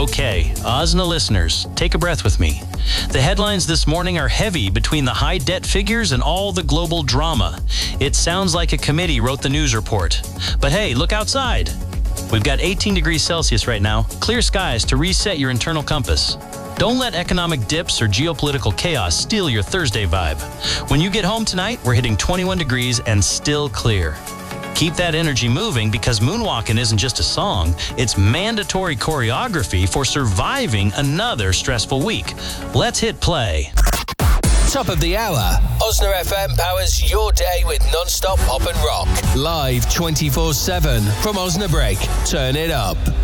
Okay, Ozna listeners, take a breath with me. The headlines this morning are heavy between the high debt figures and all the global drama. It sounds like a committee wrote the news report. But hey, look outside. We've got 18 degrees Celsius right now, clear skies to reset your internal compass. Don't let economic dips or geopolitical chaos steal your Thursday vibe. When you get home tonight, we're hitting 21 degrees and still clear. Keep that energy moving because moonwalking isn't just a song, it's mandatory choreography for surviving another stressful week. Let's hit play. Top of the hour. Osna FM powers your day with non-stop pop and rock. Live 24/7 from Osnabrück. Turn it up.